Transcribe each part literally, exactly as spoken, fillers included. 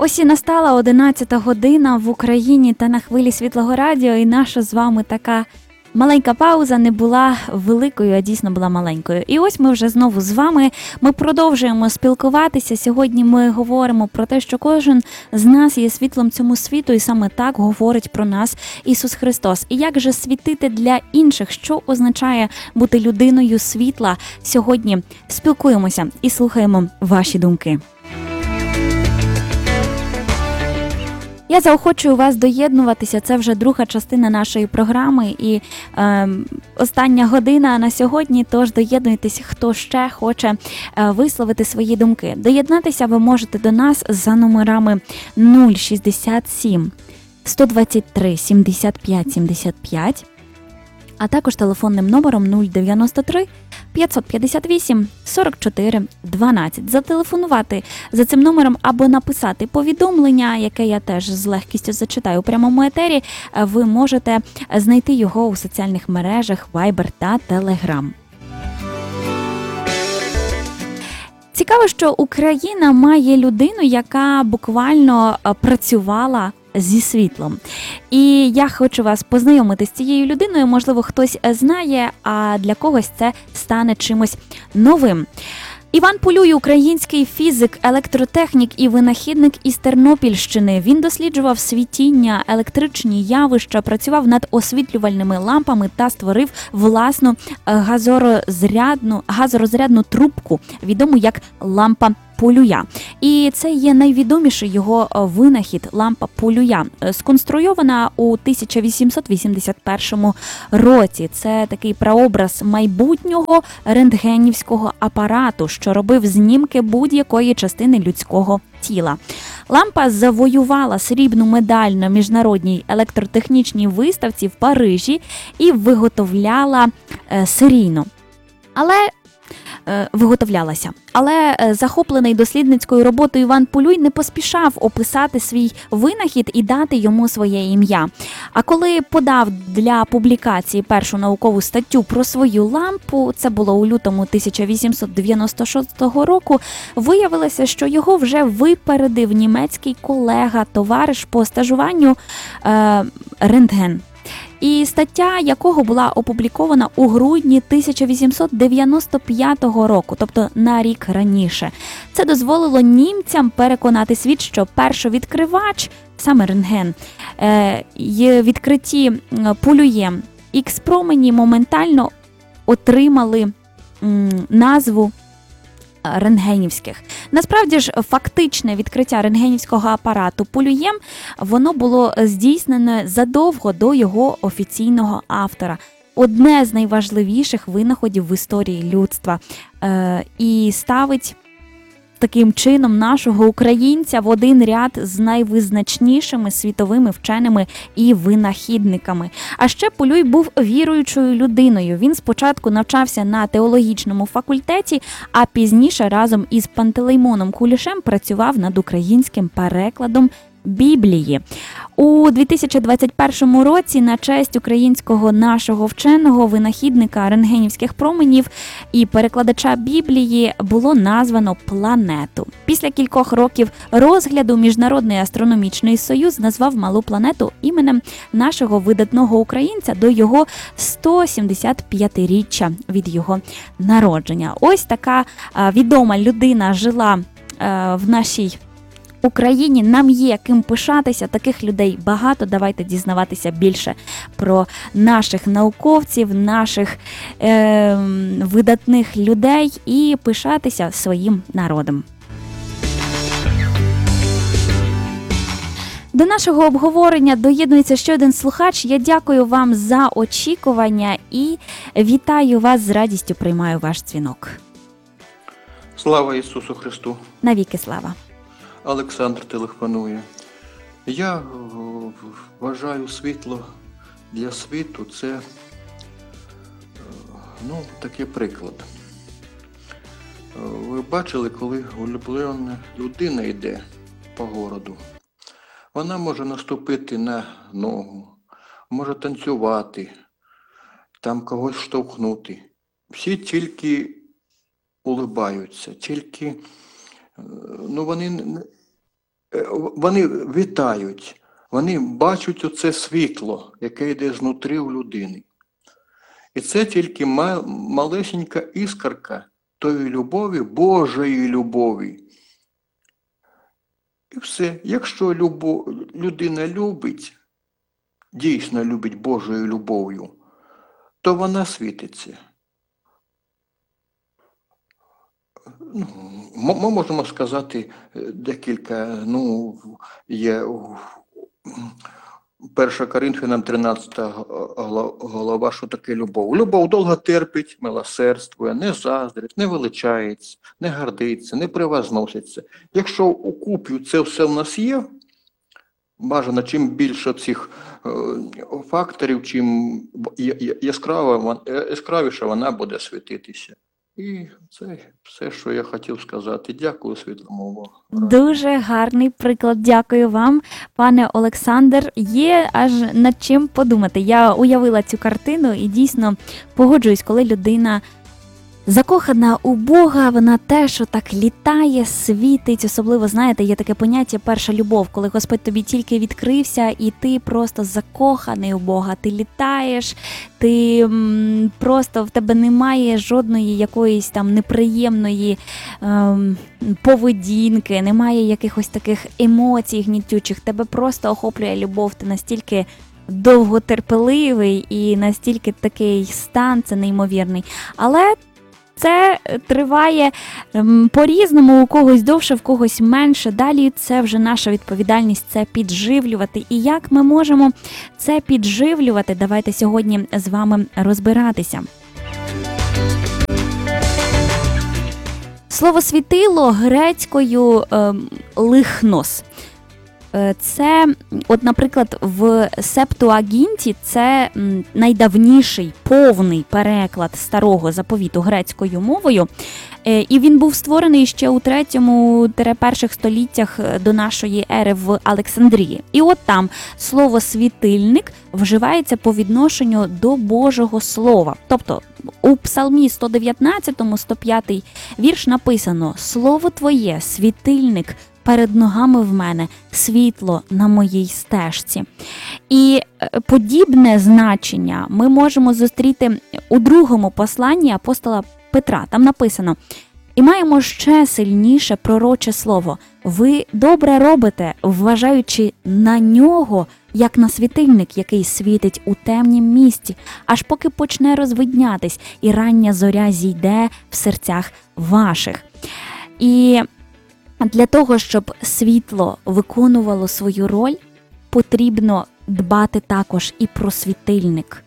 Ось і настала одинадцята година в Україні та на хвилі Світлого Радіо, і наша з вами така маленька пауза не була великою, а дійсно була маленькою. І ось ми вже знову з вами, ми продовжуємо спілкуватися. Сьогодні ми говоримо про те, що кожен з нас є світлом цьому світу, і саме так говорить про нас Ісус Христос. І як же світити для інших, що означає бути людиною світла? Сьогодні спілкуємося і слухаємо ваші думки. Я заохочую вас доєднуватися, це вже друга частина нашої програми і е, остання година на сьогодні, тож доєднуйтесь, хто ще хоче е, висловити свої думки. Доєднатися ви можете до нас за номерами нуль шістдесят сім сто двадцять три сімдесят п'ять сімдесят п'ять, а також телефонним номером нуль дев'яносто три п'ятсот п'ятдесят вісім сорок чотири дванадцять. Зателефонувати за цим номером або написати повідомлення, яке я теж з легкістю зачитаю у прямому етері, ви можете знайти його у соціальних мережах Viber та Telegram. Цікаво, що Україна має людину, яка буквально працювала зі світлом. І я хочу вас познайомити з цією людиною. Можливо, хтось знає, а для когось це стане чимось новим. Іван Полюй – український фізик, електротехнік і винахідник із Тернопільщини. Він досліджував світіння, електричні явища, працював над освітлювальними лампами та створив власну газорозрядну, газорозрядну трубку, відому як лампа Полюя. І це є найвідоміший його винахід – лампа Полюя, сконструйована у тисяча вісімсот вісімдесят першому році. Це такий прообраз майбутнього рентгенівського апарату, що робив знімки будь-якої частини людського тіла. Лампа завоювала срібну медаль на міжнародній електротехнічній виставці в Парижі і виготовляла е, серійно. Але виготовлялася. Але захоплений дослідницькою роботою Іван Полюй не поспішав описати свій винахід і дати йому своє ім'я. А коли подав для публікації першу наукову статтю про свою лампу, це було у лютому тисяча вісімсот дев'яносто шостого року, виявилося, що його вже випередив німецький колега, товариш по стажуванню е, Рентген. І стаття якого була опублікована у грудні тисяча вісімсот дев'яносто п'ятого року, тобто на рік раніше. Це дозволило німцям переконати світ, що першовідкривач, саме рентген, є відкриті Полюєм ікс-промені моментально отримали назву рентгенівських. Насправді ж, фактичне відкриття рентгенівського апарату Полюєм, воно було здійснене задовго до його офіційного автора. Одне з найважливіших винаходів в історії людства. Е, і ставить таким чином нашого українця в один ряд з найвизначнішими світовими вченими і винахідниками. А ще Полюй був віруючою людиною. Він спочатку навчався на теологічному факультеті, а пізніше разом із Пантелеймоном Кулішем працював над українським перекладом Біблії. У дві тисячі двадцять першому році на честь українського нашого вченого, винахідника рентгенівських променів і перекладача Біблії було названо планету. Після кількох років розгляду Міжнародний астрономічний союз назвав малу планету іменем нашого видатного українця до його сто сімдесят п'ятиріччя від його народження. Ось така відома людина жила в нашій Україні. Нам є ким пишатися, таких людей багато. Давайте дізнаватися більше про наших науковців, наших е, видатних людей і пишатися своїм народом. До нашого обговорення доєднується ще один слухач. Я дякую вам за очікування і вітаю вас, з радістю приймаю ваш дзвінок. Слава Ісусу Христу! Навіки слава! Олександр телефонує. Я вважаю, світло для світу – це, ну, такий приклад. Ви бачили, коли улюблена людина йде по городу, вона може наступити на ногу, може танцювати, там когось штовхнути. Всі тільки улибаються, тільки, ну, вони е, вони вітають, вони бачать оце світло, яке йде знутрі у людини. І це тільки малесенька іскорка тої любові, Божої любові. І все. Якщо любов, людина любить, дійсно любить Божою любов'ю, то вона світиться. Ну, ми можемо сказати декілька, ну, є перша Коринфянам тринадцята глава, що таке любов. Любов довго терпить, милосердствує, не заздрить, не величається, не гордиться, не превозноситься. Якщо у купі це все в нас є, бажано, чим більше цих е, факторів, чим яскрава, яскравіше вона буде світитися. І це все, що я хотів сказати. Дякую, Світлому. Дуже гарний приклад. Дякую вам, пане Олександр. Є аж над чим подумати. Я уявила цю картину і дійсно погоджуюсь, коли людина закохана у Бога, вона теж отак літає, світить. Особливо, знаєте, є таке поняття перша любов, коли Господь тобі тільки відкрився, і ти просто закоханий у Бога. Ти літаєш, ти м, просто в тебе немає жодної якоїсь там неприємної ем, поведінки, немає якихось таких емоцій гнітючих. Тебе просто охоплює любов, ти настільки довготерпеливий і настільки такий стан, це неймовірний. Але це триває по-різному, у когось довше, в когось менше. Далі це вже наша відповідальність це підживлювати. І як ми можемо це підживлювати, давайте сьогодні з вами розбиратися. Слово світило грецькою е, лихнос. Це, от, наприклад, в Септуагінті це найдавніший повний переклад старого заповіту грецькою мовою, і він був створений ще у третьому-перших століттях до нашої ери в Олександрії. І от там слово «світильник» вживається по відношенню до Божого Слова. Тобто у Псалмі сто дев'ятнадцятому, сто п'ятий вірш написано «Слово Твоє, світильник, перед ногами в мене, світло на моїй стежці». І подібне значення ми можемо зустріти у другому посланні апостола Петра. Там написано: «І маємо ще сильніше пророче слово. Ви добре робите, вважаючи на нього, як на світильник, який світить у темнім місці, аж поки почне розвиднятись, і рання зоря зійде в серцях ваших». І для того, щоб світло виконувало свою роль, потрібно дбати також і про світильник.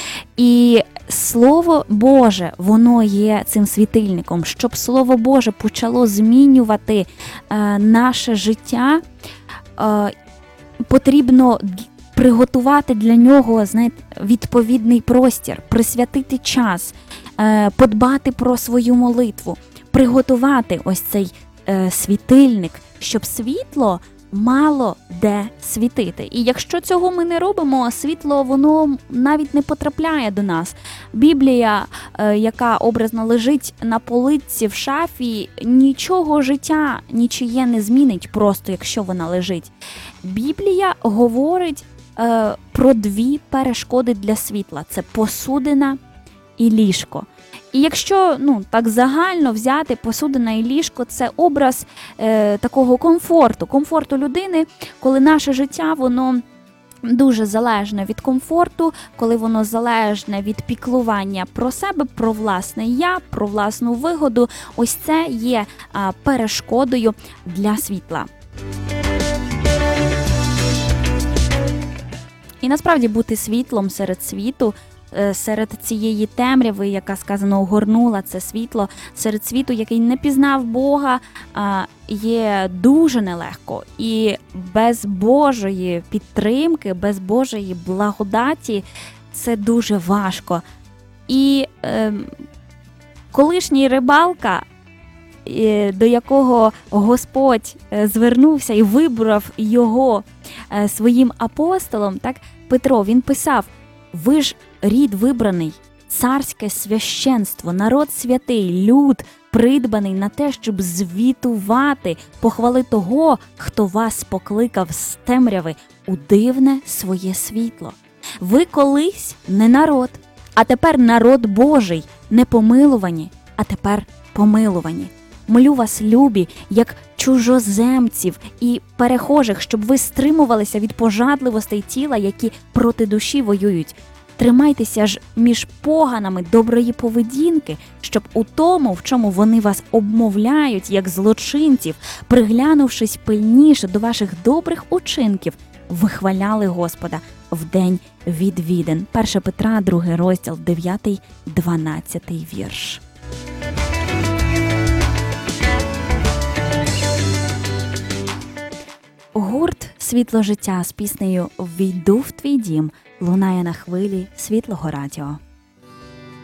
І Слово Боже, воно є цим світильником. Щоб Слово Боже почало змінювати е, наше життя, е, потрібно приготувати для нього, знаєте, відповідний простір, присвятити час, е, подбати про свою молитву, приготувати ось цей е, світильник, щоб світло мало де світити. І якщо цього ми не робимо, світло, воно навіть не потрапляє до нас. Біблія, яка образно лежить на полиці в шафі, нічого життя нічиє не змінить, просто якщо вона лежить. Біблія говорить е, про дві перешкоди для світла. Це посудина і ліжко. І якщо, ну, так загально взяти, посудина і ліжко – це образ е, такого комфорту, комфорту людини, коли наше життя, воно дуже залежне від комфорту, коли воно залежне від піклування про себе, про власне я, про власну вигоду. Ось це є а, перешкодою для світла. І насправді бути світлом серед світу, серед цієї темряви, яка, сказано, огорнула це світло, серед світу, який не пізнав Бога, є дуже нелегко. І без Божої підтримки, без Божої благодаті це дуже важко. І е, колишній рибалка, до якого Господь звернувся і вибрав його своїм апостолом, так, Петро, він писав: «Ви ж рід вибраний, царське священство, народ святий, люд, придбаний на те, щоб звітувати похвали того, хто вас покликав з темряви у дивне своє світло. Ви колись не народ, а тепер народ Божий, не помилувані, а тепер помилувані. Молю вас, любі, як чужоземців і перехожих, щоб ви стримувалися від пожадливостей тіла, які проти душі воюють. Тримайтеся ж між поганами доброї поведінки, щоб у тому, в чому вони вас обмовляють, як злочинців, приглянувшись пильніше до ваших добрих учинків, вихваляли Господа в день відвідин. перше Петра, другий розділ, дев'ятий дванадцятий вірш. Гурт «Світло життя» з піснею «Війду в твій дім» лунає на хвилі Світлого радіо.